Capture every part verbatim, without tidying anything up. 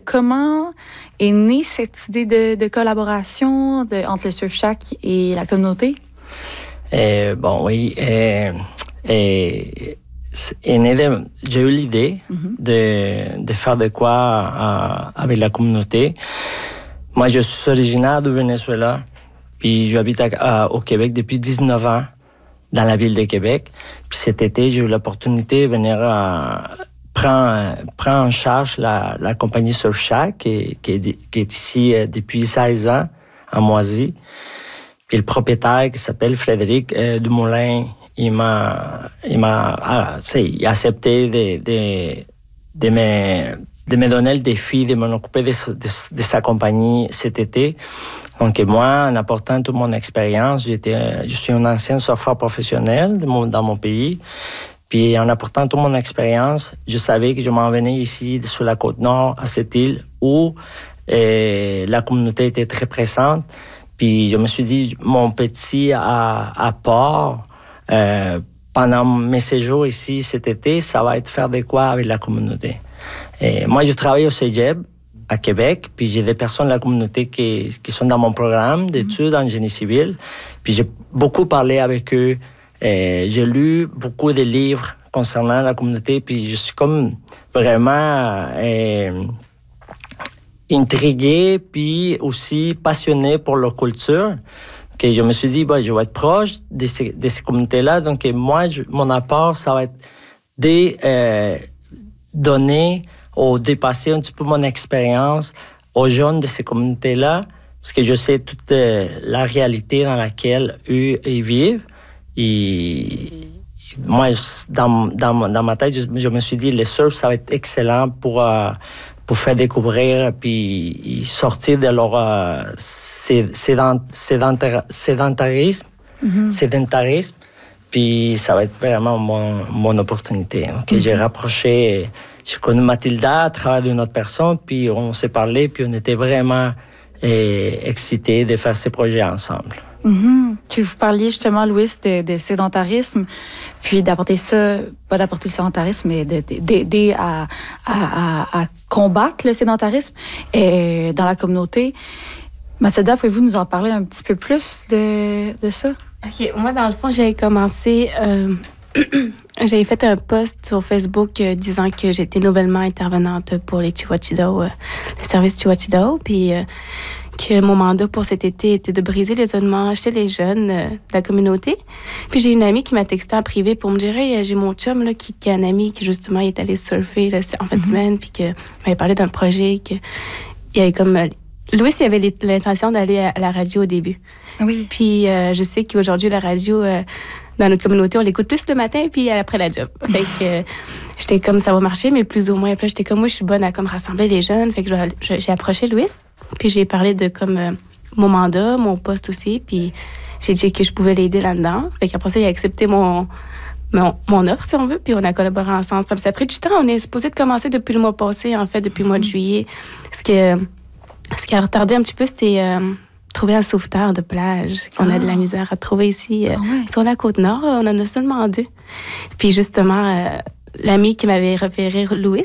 comment est née cette idée de, de collaboration de, entre le Surfshack et la communauté? Euh, bon, oui. Euh, euh, est né de, j'ai eu l'idée mm-hmm. de, de faire de quoi euh, avec la communauté. Moi, je suis originaire du Venezuela, puis j'habite à, à, au Québec depuis dix-neuf ans, dans la ville de Québec. Puis cet été, j'ai eu l'opportunité de venir euh, prendre, prendre en charge la, la compagnie Surfshack, qui, qui, est, qui est ici euh, depuis seize ans, à Moisy. Puis le propriétaire, qui s'appelle Frédéric euh, Dumoulin, il m'a, il m'a, ah, il a accepté de, de, de, me, de me donner le défi de m'en occuper de, de, de sa compagnie cet été. Donc moi, en apportant toute mon expérience, j'étais, je suis un ancien surfeur professionnel de mon, dans mon pays. Puis en apportant toute mon expérience, je savais que je m'en venais ici sur la côte nord, à cette île où euh, la communauté était très présente. Puis je me suis dit, mon petit apport euh, pendant mes séjours ici cet été, ça va être faire de quoi avec la communauté. Et moi, je travaille au Cégep à Québec, puis j'ai des personnes de la communauté qui, qui sont dans mon programme d'études en génie civil. Puis j'ai beaucoup parlé avec eux. Et j'ai lu beaucoup de livres concernant la communauté, puis je suis comme vraiment euh, intrigué, puis aussi passionné pour leur culture. Que je me suis dit, bah, je vais être proche de ces, de ces communautés-là. Donc, moi, je, mon apport, ça va être de euh, donner ou dépasser un petit peu mon expérience aux jeunes de ces communautés-là, parce que je sais toute euh, la réalité dans laquelle eux ils vivent. Et moi, dans, dans, dans ma tête, je, je me suis dit, le surf, ça va être excellent pour, euh, pour faire découvrir puis sortir de leur euh, sédent, sédentar, sédentarisme, mm-hmm. sédentarisme. Puis ça va être vraiment mon, mon opportunité. Okay? Mm-hmm. J'ai rapproché, j'ai connu Mathilda à travers d'une autre personne, puis on s'est parlé, puis on était vraiment eh, excités de faire ces projets ensemble. Mm-hmm. Puis vous parliez justement, Louis, de, de sédentarisme, puis d'apporter ça, pas d'apporter le sédentarisme, mais d'aider à, à, à, à combattre le sédentarisme et dans la communauté. Mathilda, pouvez-vous nous en parler un petit peu plus de, de ça? OK. Moi, dans le fond, j'avais commencé... Euh, j'avais fait un post sur Facebook euh, disant que j'étais nouvellement intervenante pour les Chihuachido, euh, les services Chihuachido, puis... Euh, que mon mandat pour cet été était de briser l'isolement chez les jeunes euh, de la communauté. Puis j'ai une amie qui m'a texté en privé pour me dire hey, « j'ai mon chum là, qui, qui a un ami qui justement est allé surfer là, en fin de mm-hmm. semaine, puis qu'il m'avait parlé d'un projet, qu'il y avait comme... Euh, Louis, il avait l'intention d'aller à la radio au début. Oui. Puis euh, je sais qu'aujourd'hui, la radio, euh, dans notre communauté, on l'écoute plus le matin puis après la job. Fait que... Euh, j'étais comme, ça va marcher, mais plus ou moins. Puis là, j'étais comme, moi, je suis bonne à comme rassembler les jeunes. Fait que je, j'ai approché Louis, puis j'ai parlé de comme euh, mon mandat, mon poste aussi, puis j'ai dit que je pouvais l'aider là-dedans. Fait qu'après ça, il a accepté mon, mon, mon offre, si on veut, puis on a collaboré ensemble. Ça, ça a pris du temps. On est supposé de commencer depuis le mois passé, en fait, depuis le mois de juillet. Ce qui, euh, ce qui a retardé un petit peu, c'était euh, trouver un sauveteur de plage. On ah. a de la misère à trouver ici. Euh, ah ouais. Sur la Côte-Nord, on en a seulement deux. Puis justement... Euh, l'ami qui m'avait référé Louis,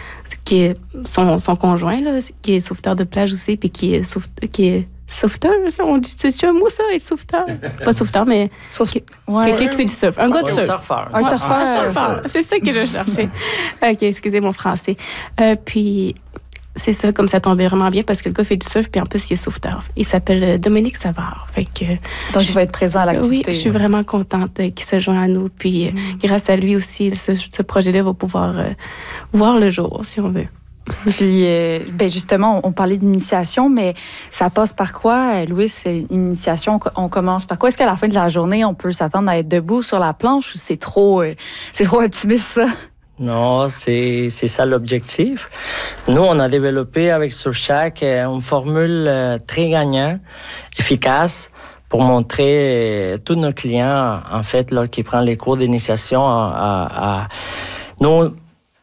qui est son, son conjoint, là, qui est sauveteur de plage aussi, puis qui est, sauve, qui est sauveteur, on dit, c'est un mot ça, être sauveteur? Pas sauveteur, mais Sauf... qui, ouais. quelqu'un qui fait du surf. Un gars de surf. Surfeur. Un surfeur. Un surfeur. C'est ça que je cherchais. OK, excusez mon français. Euh, puis, c'est ça, comme ça tombait vraiment bien, parce que le gars fait du surf, puis en plus, il est sauveteur. Il s'appelle Dominique Savard. Fait que, donc, il va être présent à l'activité. Oui, je suis vraiment contente qu'il se joigne à nous. Puis, mm. grâce à lui aussi, ce, ce projet-là va pouvoir euh, voir le jour, si on veut. Puis, euh, ben justement, on, on parlait d'initiation, mais ça passe par quoi, Louis, une initiation? On commence par quoi? Est-ce qu'à la fin de la journée, on peut s'attendre à être debout sur la planche ou c'est trop, euh, c'est trop optimiste, ça? Non, c'est, c'est ça l'objectif. Nous, on a développé avec Surfshack une formule très gagnante, efficace, pour montrer à tous nos clients, en fait, là, qui prennent les cours d'initiation à, à... Nous,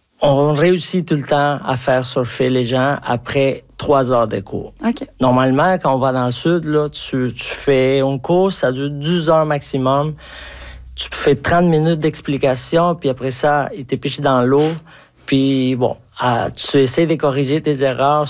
on réussit tout le temps à faire surfer les gens après trois heures de cours. Okay. Normalement, quand on va dans le sud, là, tu, tu fais un cours, ça dure douze heures maximum. Tu fais trente minutes d'explication, puis après ça, il te piche dans l'eau. Puis bon, ah, tu essaies de corriger tes erreurs